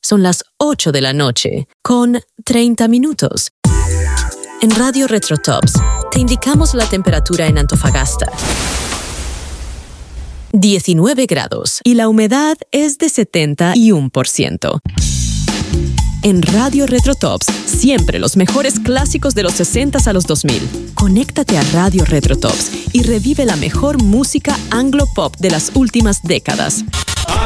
Son las 8 de la noche, con 30 minutos. En Radio Retrotops, te indicamos la temperatura en Antofagasta. 19 grados y la humedad es de 71%. En Radio Retrotops, siempre los mejores clásicos de los 60s a los 2000. Conéctate a Radio Retrotops y revive la mejor música anglo-pop de las últimas décadas.